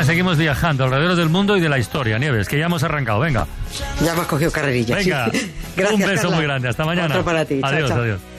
seguimos viajando alrededor del mundo y de la historia, Nieves, que ya hemos arrancado. Venga. Ya me has cogido carrerilla. Venga. Sí. Gracias, Un beso Carla. muy grande. Hasta mañana. Otro para ti. Adiós, Chao, chao. adiós.